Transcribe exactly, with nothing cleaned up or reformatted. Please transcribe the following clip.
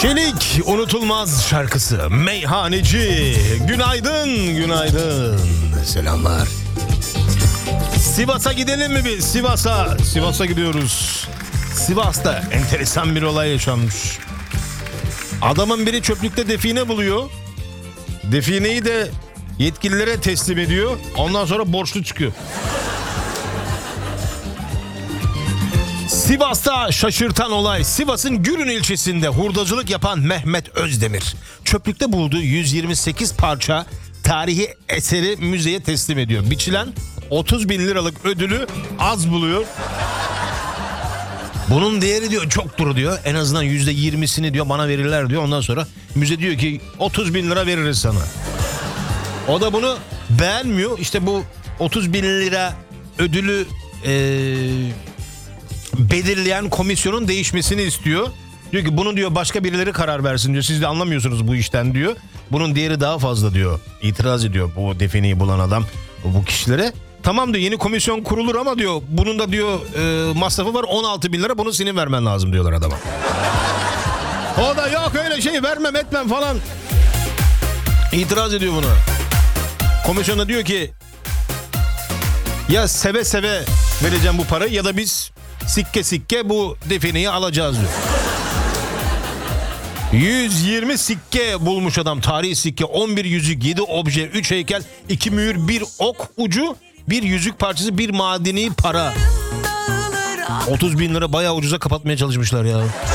Çelik unutulmaz şarkısı Meyhaneci. Günaydın, günaydın. Selamlar. Sivas'a gidelim mi biz? Sivas'a. Sivas'a gidiyoruz. Sivas'ta enteresan bir olay yaşanmış. Adamın biri çöplükte define buluyor. Defineyi de yetkililere teslim ediyor. Ondan sonra borçlu çıkıyor. Sivas'ta şaşırtan olay. Sivas'ın Gürün ilçesinde hurdacılık yapan Mehmet Özdemir çöplükte bulduğu yüz yirmi sekiz parça tarihi eseri müzeye teslim ediyor. Biçilen otuz bin liralık ödülü az buluyor. Bunun değeri diyor çoktur diyor. En azından yüzde yirmisini diyor bana verirler diyor. Ondan sonra müze diyor ki otuz bin lira veririz sana. O da bunu beğenmiyor. İşte bu otuz bin lira ödülü ee, belirleyen komisyonun değişmesini istiyor. Diyor ki bunu diyor başka birileri karar versin diyor. Siz de anlamıyorsunuz bu işten diyor. Bunun değeri daha fazla diyor. İtiraz ediyor bu defineyi bulan adam bu kişilere. Tamam diyor, yeni komisyon kurulur ama diyor bunun da diyor e, masrafı var on altı bin lira, bunu senin vermen lazım diyorlar adama. O da yok öyle şey vermem etmem falan. İtiraz ediyor buna. Komisyon da diyor ki ya seve seve vereceğim bu parayı ya da biz sikke sikke bu defineyi alacağız diyor. yüz yirmi sikke bulmuş adam, tarihi sikke, on bir yüzük, yedi obje, üç heykel, iki mühür, bir ok ucu, bir yüzük parçası, bir madeni para. otuz bin lira bayağı ucuza kapatmaya çalışmışlar ya.